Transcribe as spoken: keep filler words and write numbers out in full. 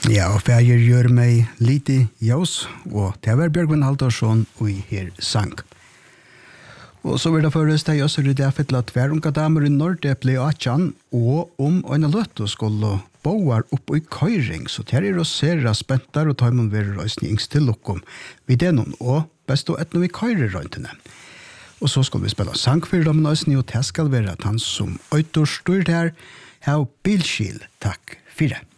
Ja, og ferger gjør meg lite jaus, og det var Bjørgvin Haldarsson og i her sang. Og så vil det først jeg også rydde for til at hver unge damer i Norge ble atjan, og om øyne løtt og skulle boar opp i køyring, så det er å sere spentar og ta imen være røysning til lukkom vid det noen, og best å etne vi køyre røyntene. Og så skal vi spille sang for dem nøysning, og det skal være at han som øytor styrt her, har bilskil. Takk for det.